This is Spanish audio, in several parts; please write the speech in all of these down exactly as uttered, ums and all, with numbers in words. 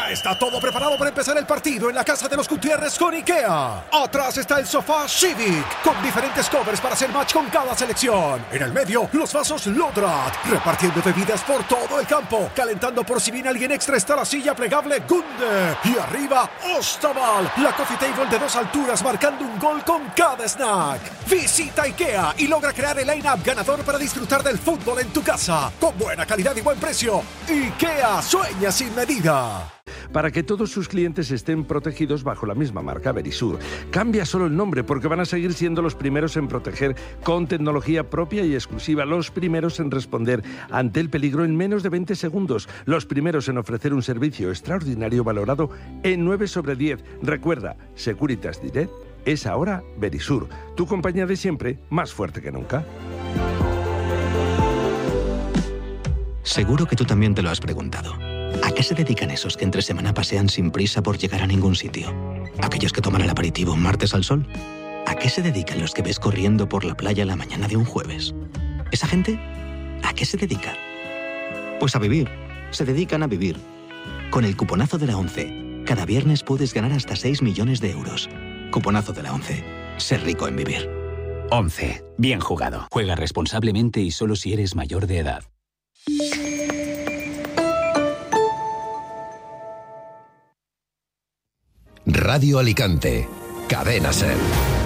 Ya está todo preparado para empezar el partido en la casa de los Gutiérrez con IKEA. Atrás está el sofá Civic, con diferentes covers para hacer match con cada selección. En el medio, los vasos Lodrat, repartiendo bebidas por todo el campo. Calentando por si viene alguien extra está la silla plegable Gunde. Y arriba, Ostaval, la coffee table de dos alturas marcando un gol con cada snack. Visita IKEA y logra crear el line-up ganador para disfrutar del fútbol en tu casa. Con buena calidad y buen precio. IKEA sueña sin medida. Para que todos sus clientes estén protegidos bajo la misma marca, Verisur cambia solo el nombre porque van a seguir siendo los primeros en proteger con tecnología propia y exclusiva, los primeros en responder ante el peligro en menos de veinte segundos, los primeros en ofrecer un servicio extraordinario valorado en nueve sobre diez. Recuerda, Securitas Direct es ahora Verisur, tu compañía de siempre, más fuerte que nunca. Seguro que tú también te lo has preguntado. ¿A qué se dedican esos que entre semana pasean sin prisa por llegar a ningún sitio? ¿Aquellos que toman el aperitivo un martes al sol? ¿A qué se dedican los que ves corriendo por la playa la mañana de un jueves? ¿Esa gente? ¿A qué se dedica? Pues a vivir. Se dedican a vivir. Con el cuponazo de la ONCE, cada viernes puedes ganar hasta seis millones de euros. Cuponazo de la ONCE. Ser rico en vivir. ONCE. Bien jugado. Juega responsablemente y solo si eres mayor de edad. Radio Alicante, Cadena SER.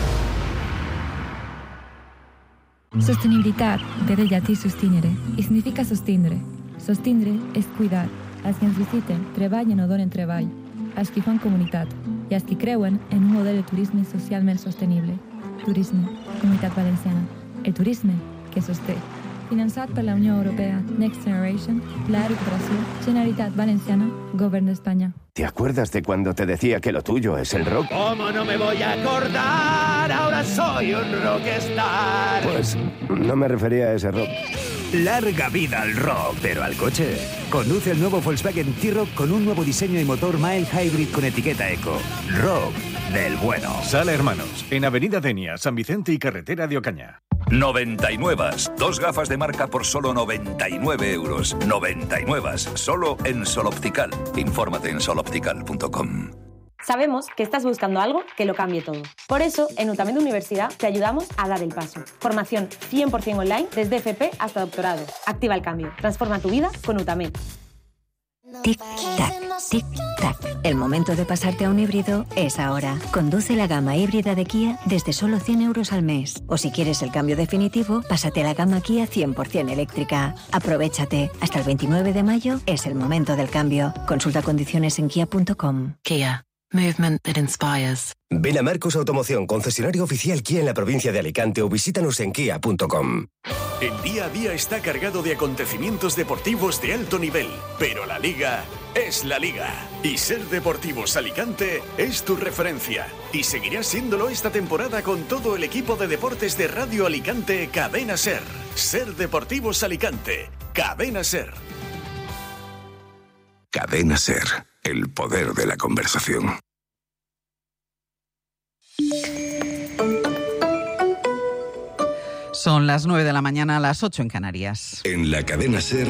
Sostenibilitat ve del llatí sustinere i significa sostindre. Sostindre és cuidar. Els que ens visiten treballen o donen treball. Els que fan comunitat i els que creuen en un model de turisme socialment sostenible. Turisme, Comunitat Valenciana. El turisme que sosté. Finançat per la Unió Europea, Next Generation, la recuperació, Generalitat Valenciana, Govern d'Espanya. ¿Te acuerdas de cuando te decía que lo tuyo es el rock? ¿Cómo no me voy a acordar? Ahora soy un rockstar. Pues no me refería a ese rock. Larga vida al rock, pero al coche. Conduce el nuevo Volkswagen T-Roc con un nuevo diseño y motor mild hybrid con etiqueta eco. Rock del bueno. Sala Hermanos, en Avenida Denia, San Vicente y Carretera de Ocaña. noventa y nueve. Dos gafas de marca por solo noventa y nueve euros. noventa y nueve. Solo en Sol Optical. Infórmate en sol optical punto com. Sabemos que estás buscando algo que lo cambie todo. Por eso, en Utamed Universidad te ayudamos a dar el paso. Formación cien por ciento online, desde F P hasta doctorado. Activa el cambio. Transforma tu vida con Utamed. Tic-tac, tic-tac. El momento de pasarte a un híbrido es ahora. Conduce la gama híbrida de Kia desde solo cien euros al mes. O si quieres el cambio definitivo, pásate a la gama Kia cien por ciento eléctrica. Aprovéchate. Hasta el veintinueve de mayo es el momento del cambio. Consulta condiciones en kia punto com. Kia. Movement that inspires. Ven a Marcos Automoción, concesionario oficial Kia en la provincia de Alicante, o visítanos en kia punto com. El día a día está cargado de acontecimientos deportivos de alto nivel, pero la Liga es la Liga. Y Ser Deportivos Alicante es tu referencia. Y seguirá siéndolo esta temporada con todo el equipo de deportes de Radio Alicante Cadena SER. Ser Deportivos Alicante, Cadena SER. Cadena SER. El poder de la conversación. Son las nueve de la mañana, a las ocho en Canarias. En la Cadena SER.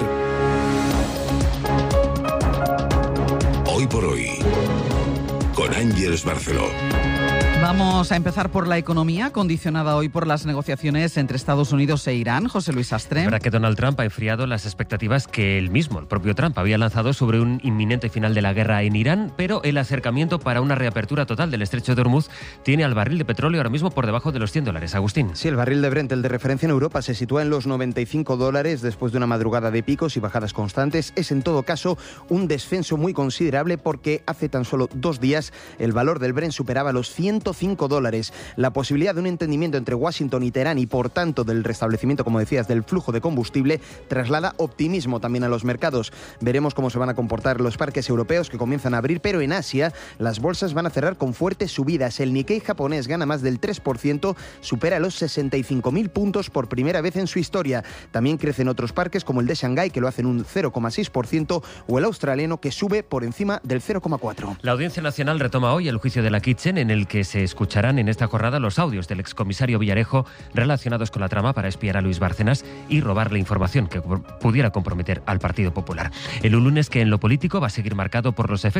Hoy por hoy. Con Ángeles Barceló. Vamos a empezar por la economía, condicionada hoy por las negociaciones entre Estados Unidos e Irán. José Luis Astre. Es verdad que Donald Trump ha enfriado las expectativas que él mismo, el propio Trump, había lanzado sobre un inminente final de la guerra en Irán, pero el acercamiento para una reapertura total del estrecho de Hormuz tiene al barril de petróleo ahora mismo por debajo de los cien dólares. Agustín. Sí, el barril de Brent, el de referencia en Europa, se sitúa en los noventa y cinco dólares después de una madrugada de picos y bajadas constantes. Es en todo caso un descenso muy considerable porque hace tan solo dos días el valor del Brent superaba los ciento cinco dólares. La posibilidad de un entendimiento entre Washington y Teherán y por tanto del restablecimiento, como decías, del flujo de combustible traslada optimismo también a los mercados. Veremos cómo se van a comportar los parques europeos que comienzan a abrir, pero en Asia las bolsas van a cerrar con fuertes subidas. El Nikkei japonés gana más del tres por ciento, supera los sesenta y cinco mil puntos por primera vez en su historia. También crecen otros parques como el de Shanghái, que lo hacen un cero coma seis por ciento, o el australiano, que sube por encima del cero coma cuatro por ciento. La Audiencia Nacional retoma hoy el juicio de la Kitchen, en el que se escucharán en esta jornada los audios del excomisario Villarejo relacionados con la trama para espiar a Luis Bárcenas y robarle información que pudiera comprometer al Partido Popular. En un lunes que en lo político va a seguir marcado por los efectos